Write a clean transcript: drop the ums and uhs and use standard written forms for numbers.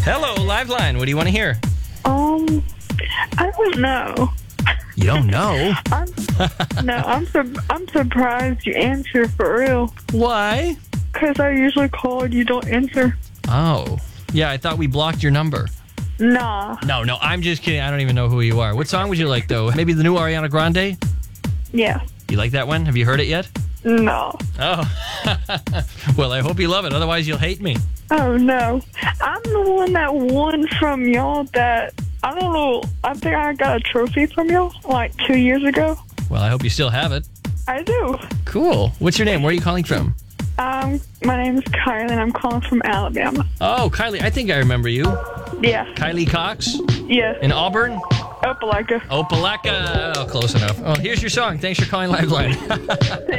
Hello, Liveline. What do you want to hear? I don't know. You don't know? I'm surprised you answer for real. Why? Because I usually call and you don't answer. Oh. Yeah, I thought we blocked your number. Nah. No, I'm just kidding. I don't even know who you are. What song would you like, though? Maybe the new Ariana Grande? Yeah. You like that one? Have you heard it yet? No. Oh. Well, I hope you love it. Otherwise, you'll hate me. Oh, no. I'm the one that won from y'all that, I don't know, I think I got a trophy from y'all like 2 years ago. Well, I hope you still have it. I do. Cool. What's your name? Where are you calling from? My name is Kylie, and I'm calling from Alabama. Oh, Kylie. I think I remember you. Yeah. Kylie Cox? Yes. In Auburn? Opelika. Opelika. Oh, close enough. Oh, here's your song. Thanks for calling Liveline.